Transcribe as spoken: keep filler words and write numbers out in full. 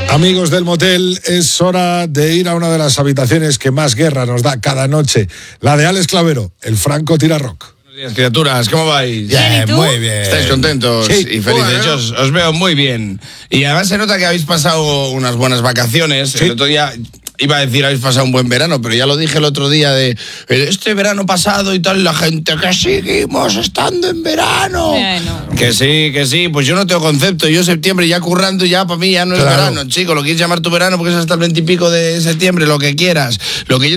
Amigos del motel, es hora de ir a una de las habitaciones que más guerra nos da cada noche, la de Alex Clavero, el Franco Tira-Rock. Buenos días, criaturas, ¿cómo vais? Bien, ¿y muy bien. ¿Estáis contentos Sí. y felices? Bueno. Yo os, os veo muy bien. Y además se nota que habéis pasado unas buenas vacaciones. Sí. El otro día iba a decir habéis pasado un buen verano, pero ya lo dije el otro día de este verano pasado y tal, la gente que seguimos estando en verano. Bueno. Que sí, que sí, pues yo no tengo concepto. Yo septiembre ya currando ya para mí ya no es Claro. verano, chico. Lo quieres llamar tu verano porque es hasta el veintipico de septiembre, lo que quieras. Lo que yo